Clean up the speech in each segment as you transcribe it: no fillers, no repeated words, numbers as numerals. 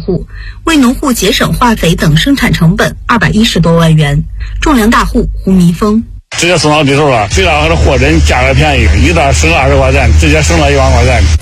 户，为农户节省化肥等生产成本210多万元。种粮大户胡明峰： 直接送到地头了，虽然这货真价格便宜，一袋省20块钱，直接省了1万块钱。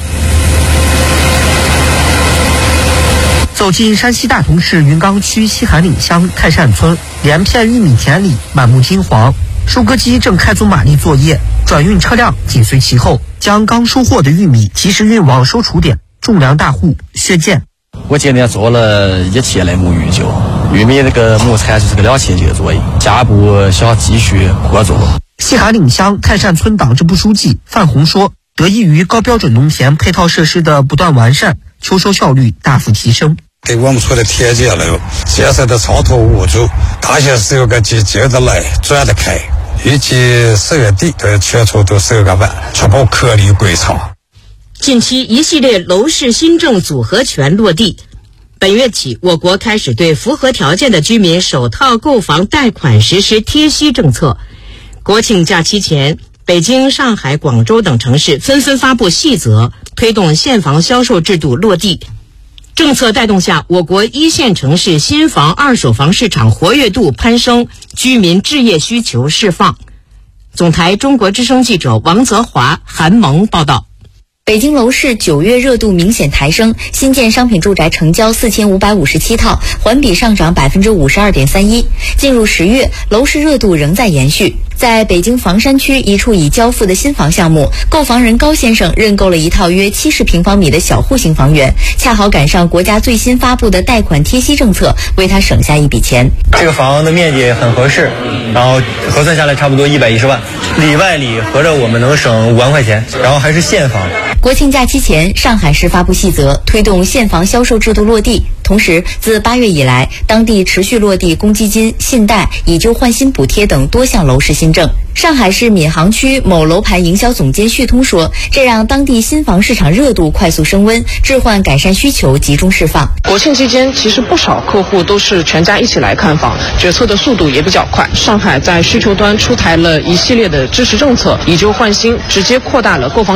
走进山西大同市云冈区西韩岭乡泰善村，连片玉米田里满目金黄，收割机正开足马力作业，转运车辆紧随其后，将刚收获的玉米及时运往收储点。种粮大户薛建： 我今天做了1天的沐浴酒，玉米那个亩产是个2千斤的作业，下一步想继续合作。 西韩岭乡泰善村党支部书记范红说，得益于高标准农田配套设施的不断完善，秋收效率大幅提升。 给我们村的田界了，建设的超脱无阻，大些16个季接着来，转得开。预计10月底的全村都收割完，确保颗粒归仓。 近期一系列楼市新政组合拳落地，本月起，我国开始对符合条件的居民首套购房贷款实施贴息政策。国庆假期前，北京、上海、广州等城市纷纷发布细则，推动现房销售制度落地。政策带动下，我国一线城市新房、二手房市场活跃度攀升，居民置业需求释放。总台中国之声记者王泽华、韩萌报道。 北京楼市9月热度明显抬升，新建商品住宅成交4557套，环比上涨52.31%。进入10月，楼市热度仍在延续。在北京房山区一处已交付的新房项目，购房人高先生认购了一套约70平方米的小户型房源，恰好赶上国家最新发布的贷款贴息政策，为他省下一笔钱。 这个房的面积很合适，然后核算下来差不多110万，里外里合着我们能省5万块钱，然后还是现房。 国庆假期前，上海市发布细则，推动现房销售制度落地。同时，自8月以来，当地持续落地公积金、信贷、以旧换新补贴等多项楼市新政。上海市闵行区某楼盘营销总监旭通说，这让当地新房市场热度快速升温，置换改善需求集中释放。 国庆期间，其实不少客户都是全家一起来看房，决策的速度也比较快。上海在需求端出台了一系列的支持政策，以旧换新，直接扩大了购房